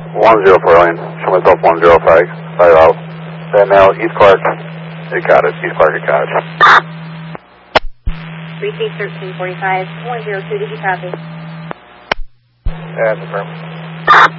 104 lane. Show myself 105. Fire out. Then now, East Clark. It got it. East Clark, it got it. Receive 1345. 102, did you copy? Yeah, confirm.